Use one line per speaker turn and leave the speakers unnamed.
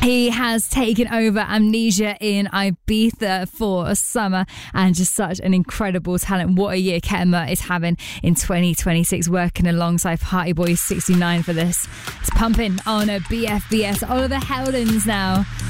He has taken over Amnesia in Ibiza for summer, and just such an incredible talent. What a year Ketema is having in 2026, working alongside Party Boy 69 for this. It's pumping on a BFBS. Oliver Heldens now.